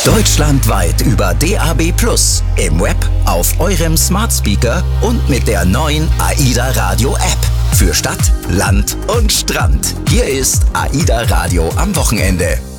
Deutschlandweit über DAB+, im Web, auf eurem Smart Speaker und mit der neuen AIDA Radio App. Für Stadt, Land und Strand. Hier ist AIDA Radio am Wochenende.